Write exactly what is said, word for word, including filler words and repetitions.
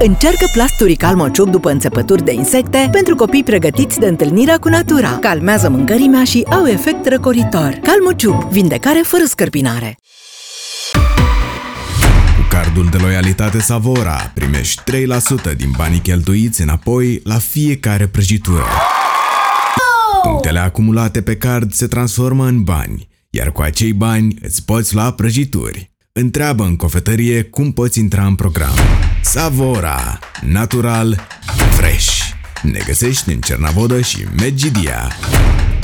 Încearcă plasturi Calmociup după înțepături de insecte pentru copii pregătiți de întâlnirea cu natura. Calmează mâncărimea și au efect răcoritor. Calmociup, vindecare fără scărpinare. Cu cardul de loialitate Savora primești trei la sută din banii cheltuiți înapoi la fiecare prăjitură. Punctele acumulate pe card se transformă în bani, iar cu acei bani îți poți lua prăjituri. Întreabă în cofetărie cum poți intra în program. Savora, natural, fresh. Ne găsești în Cernavodă și Medgidia.